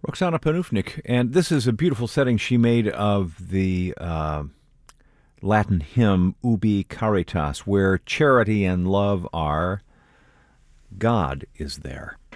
Roxana Panufnik, and this is a beautiful setting she made of the Latin hymn Ubi Caritas, where charity and love are, God is there.